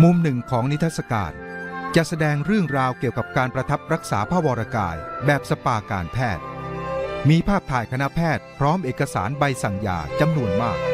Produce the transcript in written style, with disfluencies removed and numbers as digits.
มุมหนึ่งของนิทรรศการจะแสดงเรื่องราวเกี่ยวกับการประทับรักษาพระวรกายแบบสปาการแพทย์มีภาพถ่ายคณะแพทย์พร้อมเอกสารใบสั่งยาจำนวนมาก